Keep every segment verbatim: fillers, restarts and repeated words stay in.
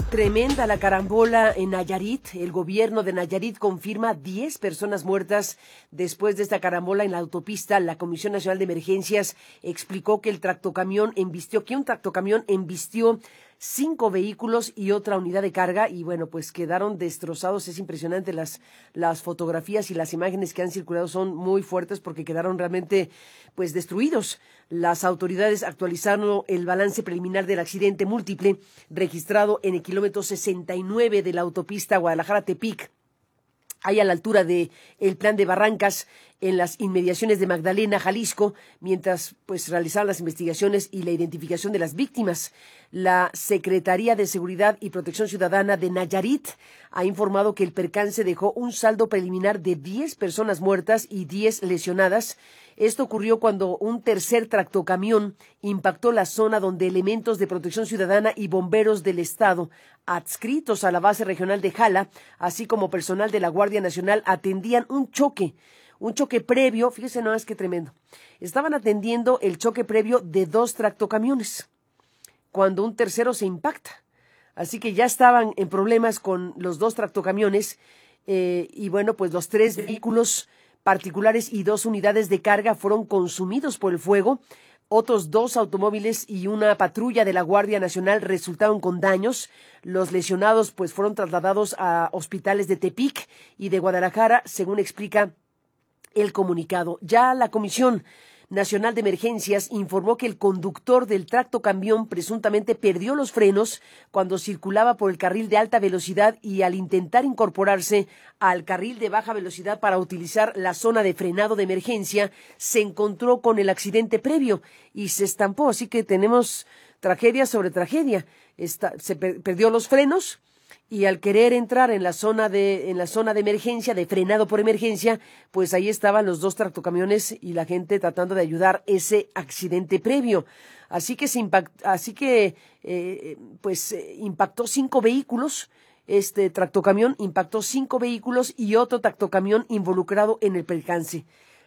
Tremenda la carambola en Nayarit. El gobierno de Nayarit confirma diez personas muertas después de esta carambola en la autopista. La Comisión Nacional de Emergencias explicó que el tractocamión embistió, que un tractocamión embistió cinco vehículos y otra unidad de carga y bueno, pues quedaron destrozados. Es impresionante, las, las fotografías y las imágenes que han circulado son muy fuertes porque quedaron realmente pues destruidos. Las autoridades actualizaron el balance preliminar del accidente múltiple registrado en el kilómetro sesenta y nueve de la autopista Guadalajara-Tepic, ahí a la altura de el Plan de Barrancas, en las inmediaciones de Magdalena, Jalisco, mientras pues realizaban las investigaciones y la identificación de las víctimas. La Secretaría de Seguridad y Protección Ciudadana de Nayarit ha informado que el percance dejó un saldo preliminar de diez personas muertas y diez lesionadas. Esto ocurrió cuando un tercer tractocamión impactó la zona donde elementos de protección ciudadana y bomberos del estado, adscritos a la base regional de Jala, así como personal de la Guardia Nacional, atendían un choque. Un choque previo, fíjese nomás qué tremendo. Estaban atendiendo el choque previo de dos tractocamiones, cuando un tercero se impacta. Así que ya estaban en problemas con los dos tractocamiones eh, y bueno, pues los tres vehículos particulares y dos unidades de carga fueron consumidos por el fuego. Otros dos automóviles y una patrulla de la Guardia Nacional resultaron con daños. Los lesionados pues fueron trasladados a hospitales de Tepic y de Guadalajara, según explica el comunicado. Ya la Comisión Nacional de Emergencias informó que el conductor del tractocamión presuntamente perdió los frenos cuando circulaba por el carril de alta velocidad y al intentar incorporarse al carril de baja velocidad para utilizar la zona de frenado de emergencia, se encontró con el accidente previo y se estampó. Así que tenemos tragedia sobre tragedia. Esta, se per, perdió los frenos. Y al querer entrar en la zona de en la zona de emergencia, de frenado por emergencia, pues ahí estaban los dos tractocamiones y la gente tratando de ayudar ese accidente previo. Así que se impact, así que eh, pues eh, impactó cinco vehículos. Este tractocamión impactó cinco vehículos y otro tractocamión involucrado en el percance.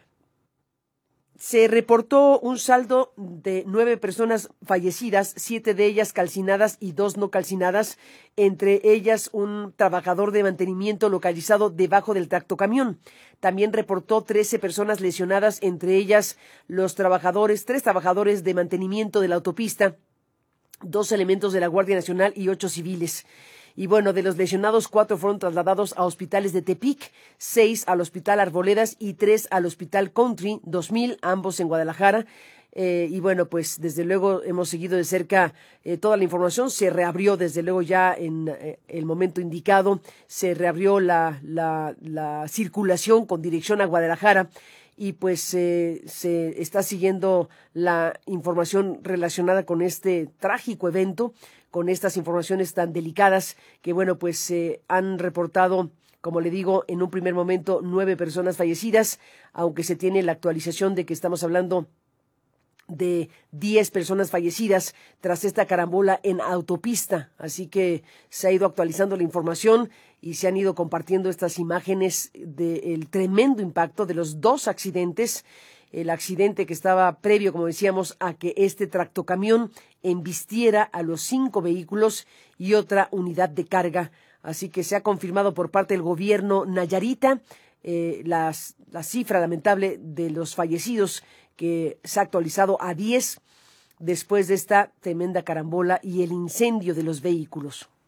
Se reportó un saldo de nueve personas fallecidas, siete de ellas calcinadas y dos no calcinadas, entre ellas un trabajador de mantenimiento localizado debajo del tractocamión. También reportó trece personas lesionadas, entre ellas los trabajadores, tres trabajadores de mantenimiento de la autopista, dos elementos de la Guardia Nacional y ocho civiles. Y bueno, de los lesionados, cuatro fueron trasladados a hospitales de Tepic, seis al Hospital Arboledas y tres al Hospital Country dos mil, ambos en Guadalajara. Eh, y bueno, pues desde luego hemos seguido de cerca eh, toda la información. Se reabrió desde luego ya en eh, el momento indicado, se reabrió la, la, la circulación con dirección a Guadalajara. Y pues eh, se está siguiendo la información relacionada con este trágico evento, con estas informaciones tan delicadas que, bueno, pues se eh, han reportado, como le digo, en un primer momento nueve personas fallecidas, aunque se tiene la actualización de que estamos hablando de diez personas fallecidas tras esta carambola en autopista. Así que se ha ido actualizando la información y se han ido compartiendo estas imágenes del tremendo impacto de los dos accidentes. El accidente que estaba previo, como decíamos, a que este tractocamión embistiera a los cinco vehículos y otra unidad de carga. Así que se ha confirmado por parte del gobierno nayarita eh, las, la cifra lamentable de los fallecidos, que se ha actualizado a diez después de esta tremenda carambola y el incendio de los vehículos.